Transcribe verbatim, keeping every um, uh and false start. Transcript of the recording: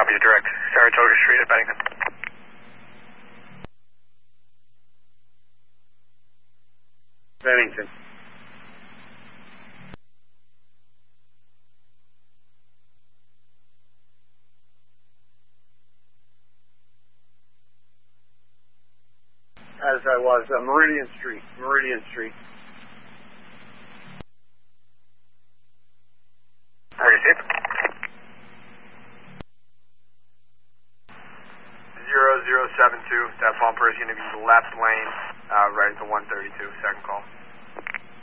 Copy the direct. Saratoga Street at Bennington. Bennington. As I was, uh, Meridian Street, Meridian Street. Receive. zero zero seven two, that bumper is going to be left lane, uh, right at the one thirty-two, second call.